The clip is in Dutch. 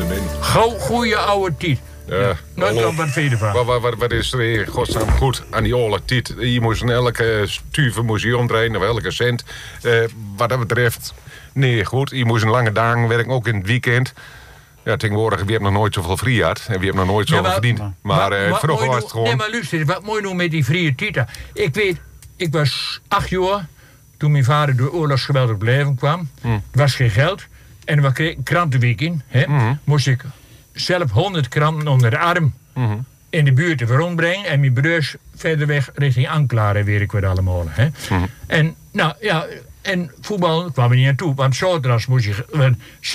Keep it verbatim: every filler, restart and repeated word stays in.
de min. Gauw goede oude tijd. Ja, Ja, nooit hallo. nog wat verder van. Wat, wat, wat, wat is er hier, godsnaam, goed aan die oorlog tijd? Je moest elke stuiver moest je omdraaien, of elke cent. Uh, wat dat betreft, nee, goed. Je moest een lange dagen werken, ook in het weekend. Ja, tegenwoordig, wie heeft nog nooit zoveel vrij gehad. En wie heeft nog nooit zoveel maar- verdiend. Maar Wat- uh, wat vroeger mooi was het nou- gewoon... Nee, maar luister, wat mooi nou met die vrije tita. Ik weet, ik was acht jaar toen mijn vader door oorlogsgeweld op leven kwam. Mm. Er was geen geld. En we kregen krantenweek in. Hè, Mm. moest ik zelf honderd kranten onder de arm Mm. in de buurt te rondbrengen. En mijn broers verder weg richting Anklaren, weet ik wat allemaal. Hè. Mm. En, nou ja, en voetbal kwam er niet aan toe. Want zaterdags moest je... want